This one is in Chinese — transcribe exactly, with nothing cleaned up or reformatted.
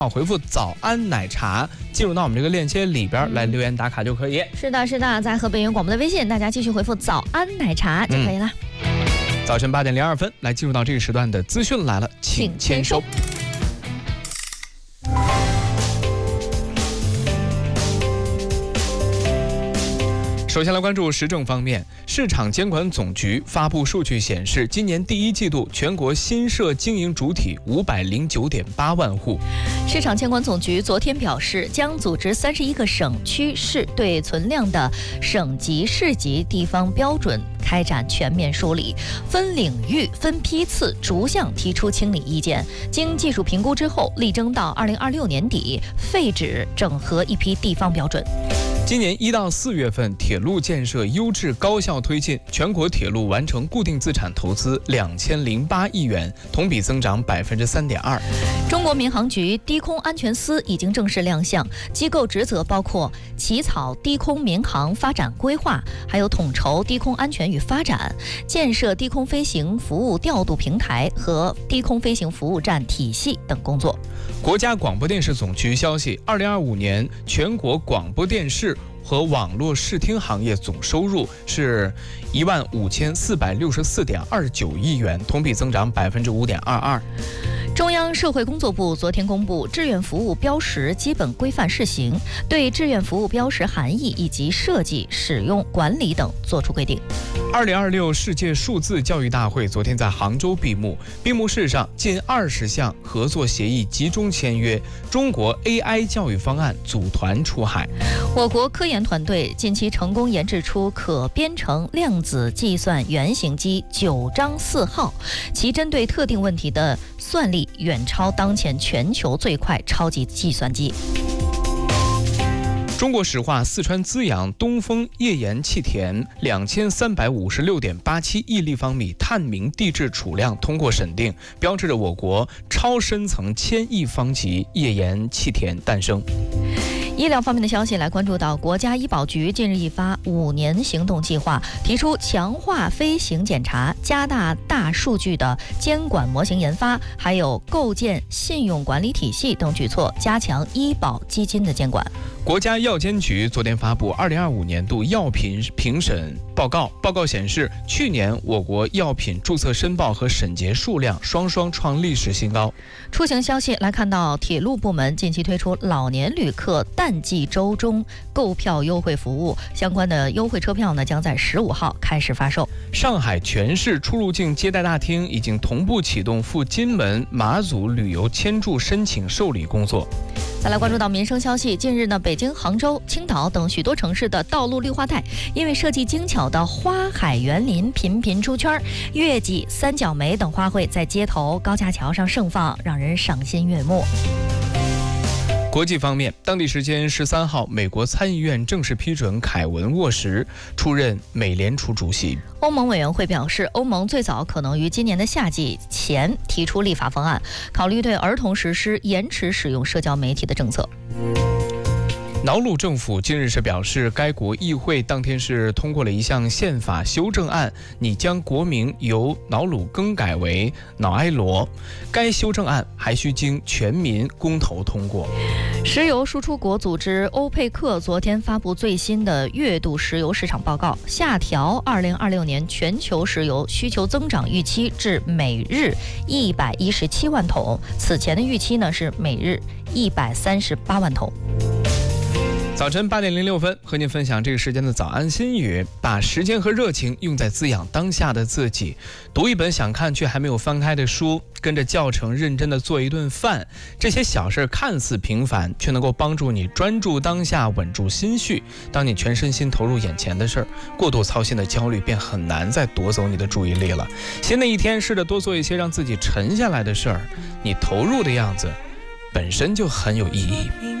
回复早安奶茶，进入到我们这个链接里边来留言打卡就可以。 是的，是的，在河北云广播的微信，大家继续回复早安奶茶就可以了。 嗯、早晨八点零二分，来进入到这个时段的资讯来了，请签收。首先来关注时政方面，市场监管总局发布数据显示，今年第一季度全国新设经营主体五百零九点八万户。 市场监管总局昨天表示，将组织三十一个省区市对存量的省级市级地方标准开展全面梳理，分领域、分批次逐项提出清理意见。经技术评估之后，力争到二零二六年底废止整合一批地方标准。 今年一到四月份，铁路建设优质高效推进，全国铁路完成固定资产投资两千零八亿元，同比增长百分之三点二。 中国民航局低空安全司已经正式亮相，机构职责包括起草低空民航发展规划，还有统筹低空安全与发展，建设低空飞行服务调度平台和低空飞行服务站体系等工作。 国家广播电视总局消息，二零二五年全国广播电视和网络视听行业总收入是一万五千四百六十四点二九亿元，同比增长百分之五点二二。 中央社会工作部昨天公布志愿服务标识基本规范试行，对志愿服务标识含义以及设计、使用、管理等作出规定。 二零二六世界数字教育大会昨天在杭州闭幕，闭幕式上近二十项合作协议集中签约，中国 A I 教育方案组团出海。 我国科研团队近期成功研制出可编程量子计算原型机九章四号，其针对特定问题的算力远超当前全球最快超级计算机。 中国石化四川资阳东风页岩气田两千三百五十六点八七亿立方米探明地质储量通过审定，标志着我国超深层千亿方级页岩气田诞生。 医疗方面的消息来关注到，国家医保局近日印发五年行动计划，提出强化飞行检查，加大大数据的监管模型研发，还有构建信用管理体系等举措，加强医保基金的监管。 国家药监局昨天发布二零二五年度药品评审报告，报告显示，去年我国药品注册申报和审结数量双双创历史新高。 出行消息来看到，铁路部门近期推出老年旅客淡季周中购票优惠服务，相关的优惠车票呢将在十五号开始发售。 上海全市出入境接待大厅已经同步启动赴金门、马祖旅游签注申请受理工作。 再来关注到民生消息，近日呢，北京、杭州、青岛等许多城市的道路绿化带，因为设计精巧的花海园林频频出圈，月季、三角梅等花卉在街头、高架桥上盛放，让人赏心悦目。 国际方面，当地时间十三号，美国参议院正式批准凯文沃什出任美联储主席。 欧盟委员会表示，欧盟最早可能于今年的夏季前提出立法方案，考虑对儿童实施延迟使用社交媒体的政策。 瑙鲁政府近日是表示，该国议会当天是通过了一项宪法修正案，拟将国名由瑙鲁更改为瑙埃罗。该修正案还需经全民公投通过。 石油输出国组织欧佩克昨天发布最新的月度石油市场报告，下调二零二六年全球石油需求增长预期至每日一百一十七万桶，此前的预期呢是每日一百三十八万桶。 早晨八点零六分，和您分享这个时间的早安心语，把时间和热情用在滋养当下的自己。读一本想看却还没有翻开的书，跟着教程认真的做一顿饭，这些小事看似平凡，却能够帮助你专注当下，稳住心绪。当你全身心投入眼前的事儿，过度操心的焦虑便很难再夺走你的注意力了。新的一天，试着多做一些让自己沉下来的事儿，你投入的样子本身就很有意义。